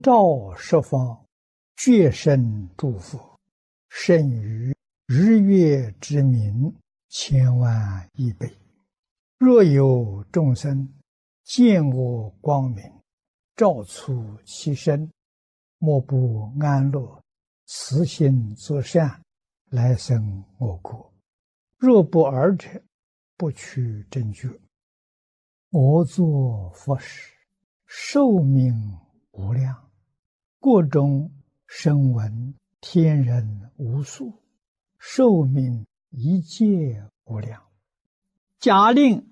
照十方，觉身诸佛，胜于日月之明千万亿倍。若有众生见我光明，照出其身，莫不安乐，慈心作善，来生我国。若不尔者，不取正觉。我作佛时，寿命无量，国中声闻天人无数，寿命一切无量。假令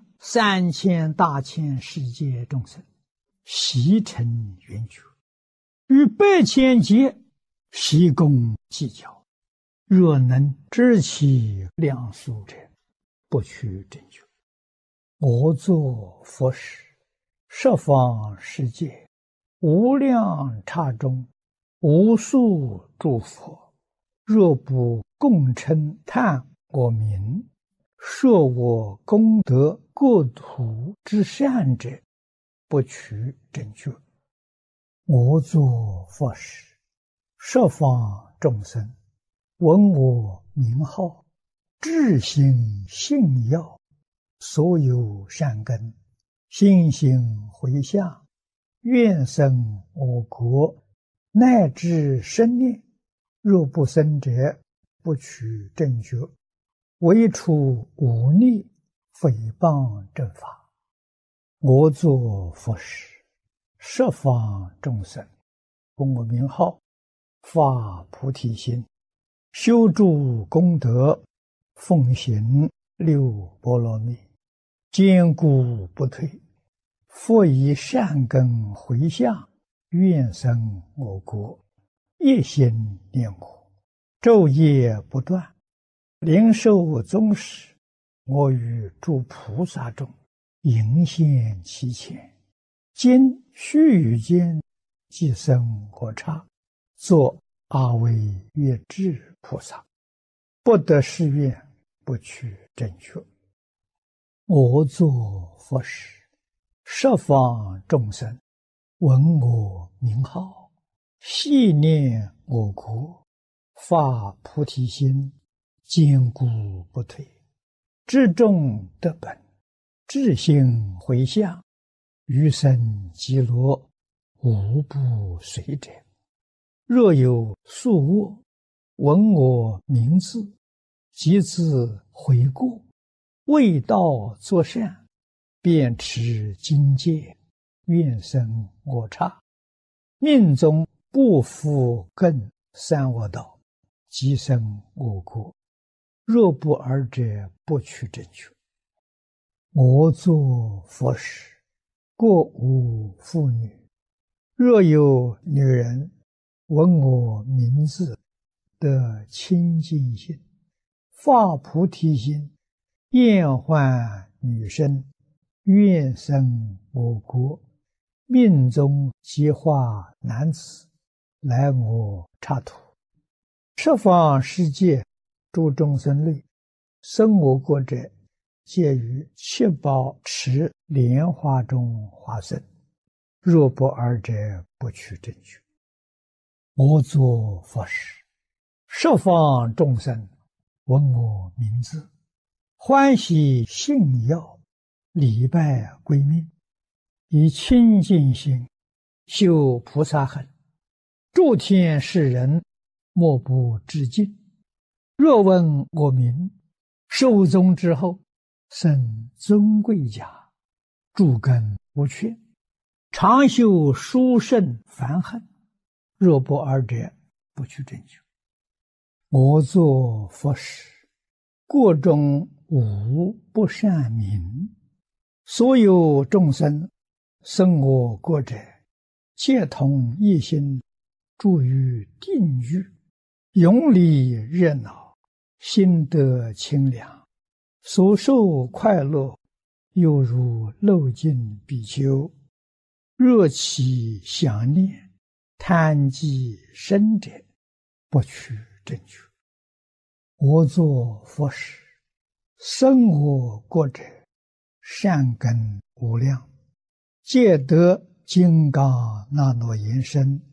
3000大千世界众生悉成圆觉，与8千劫悉共计较，若能知其量数者，不取正觉。我作佛时，十方世界无量刹中，无数诸佛，若不共称叹我名，说我功德国土之善者，不取正觉。我作佛时，十方众生闻我名号，至心信要，所有善根心行回向，愿生我国，乃至生念。若不生者，不取正觉。唯除忤逆诽谤正法。我作佛时，十方众生闻我名号，发菩提心，修诸功德，奉行6波罗蜜，坚固不退，复以善根回向，愿生我国，一心念我，昼夜不断，灵寿终时，我与诸菩萨中迎现其前，今须臾间即生我刹，作阿惟越致菩萨，不得誓愿，不取正觉。我作佛时，十方众生闻我名号，系念我国，发菩提心，坚固不退，至众得本，至心回向，余生极乐，无不随者。若有宿卧，闻我名字，即自悔过，为道作善，便持经戒，愿生我刹。命中不复更三恶道，即生我国。若不尔者，不取正觉。我作佛时，国无妇女。若有女人闻我名字，得清净心，发菩提心，厌患女身，愿生我国，命中即化男子，来我刹土。十方世界诸众生类，生我国者，皆于七宝池莲花中化身。若不尔者，不取正觉。我作佛时，十方众生闻我名字，欢喜信要，礼拜归命，以清净心修菩萨行，诸天世人莫不致敬。若闻我名，寿终之后，生尊贵家，诸根无缺，常修殊胜梵行。若不尔者，不取正觉。我作佛时，国中无不善民，所有众生生我国者，皆同一心，住于定狱，永离热闹，心得清凉，所受快乐，犹如漏尽比丘。若其想念，贪积生者，不取正觉。我作佛时，生我国者，善根无量，皆得金刚那罗延身，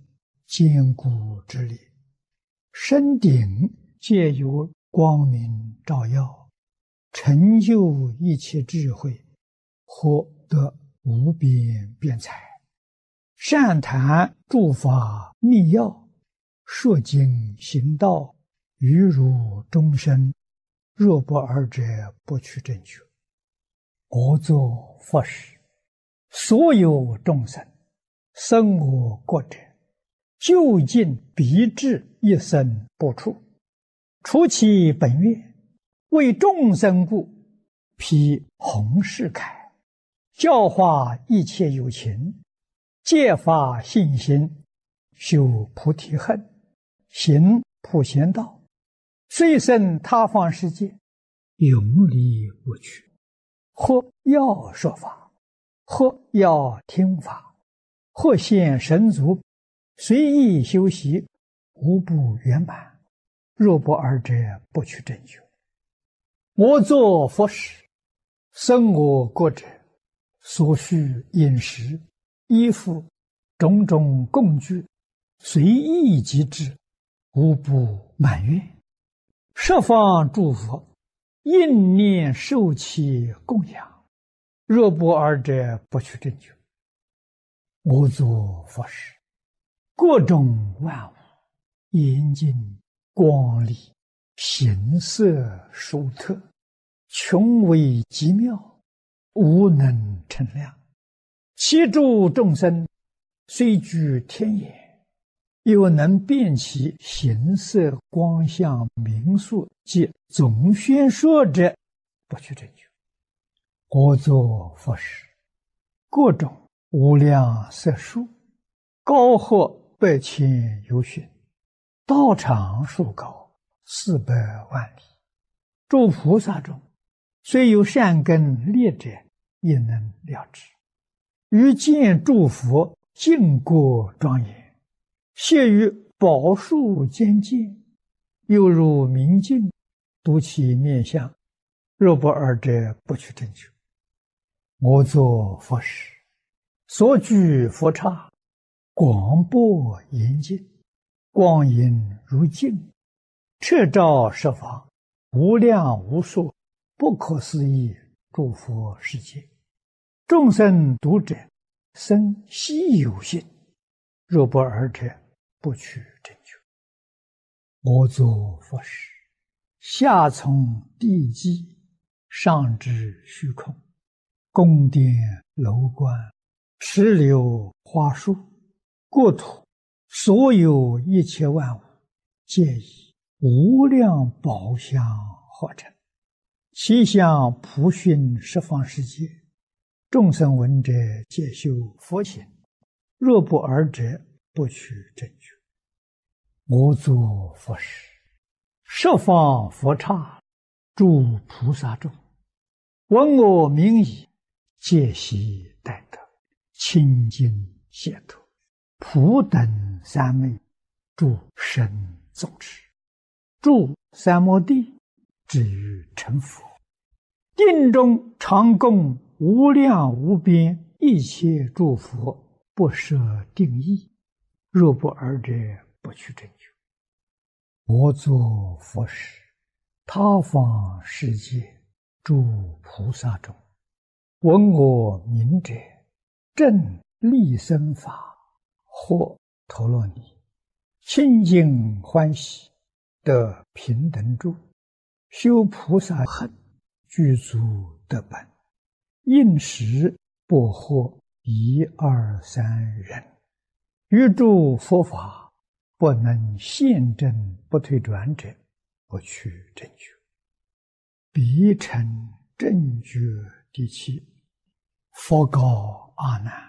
坚固之力，身顶皆有光明照耀，成就一切智慧，获得无边辩才，善谈诸法密要，说经行道，于如众生，若不尔者，不取正觉。我作佛时，所有众生生我国者，究竟必至一生不处，除其本愿，为众生故，披弘誓铠，教化一切有情，戒发信心，修菩提恨，行普贤道，虽生他方世界，永离无趣。或要说法，或要听法，或现神足，随意修习，无不圆满。若不尔者，不取正觉。我作佛时，生我国者，所需饮食、衣服、种种供具，随意即至，无不满愿。十方诸佛应念受其供养，若不尔者，不取正觉。我作佛时，各种万物严净光丽，形色殊特，穷微极妙，无能称量。其诸众生虽居天眼，又能辨其形色光相名数及总宣说者，不取正觉。我作佛时，各种无量色数，高或百千由旬，道场数高400万里。诸菩萨中，虽有善根劣者，也能了知。于见诸佛净国庄严，谢于宝树间见，犹如明镜，睹其面相，若不尔者，不取正觉。我作佛时，所居佛刹，广博严净，光影如镜，彻照十方，无量无数，不可思议诸佛世界。众生读者，生希有信，若不尔者，不取正觉。我作佛时，下从地基，上至虚空，宫殿楼观，池流花树，国土所有一切万物，皆以无量宝相合成，其相普熏十方世界。众生闻者，皆修佛行，若不尔者，不取正觉。我作佛时，十方佛刹，诸菩萨众，闻我名已，皆悉待得，清净解脱，普等三昧，诸神众持，住三摩地，至于成佛。定中常供无量无边一切诸佛，不设定义，若不尔者，不取正觉。我作佛时，他方世界诸菩萨中，闻我名者，正利生法，或陀罗尼，清净欢喜，得平等住，修菩萨恨，具足得本，应时不获1、2、3人，于诸佛法不能现证不退转者，不取正觉。彼成正觉第7。佛告阿难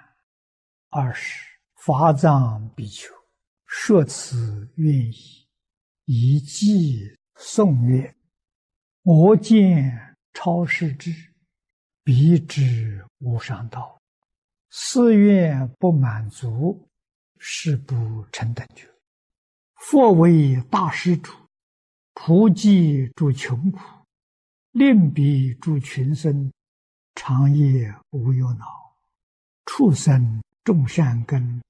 ：20法藏比丘，说此愿意，以偈颂曰：我见超世智，彼知无上道，誓愿不满足，誓不成等觉。佛为大施主，普济诸穷苦，令彼诸群生，长夜无忧恼，畜生种善根，